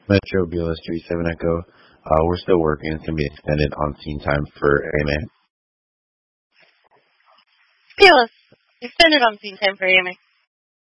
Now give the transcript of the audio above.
Metro BLS 37 Echo. We're still working. It's going to be extended on scene time for AMA. Fearless. Extended on scene time for AMA.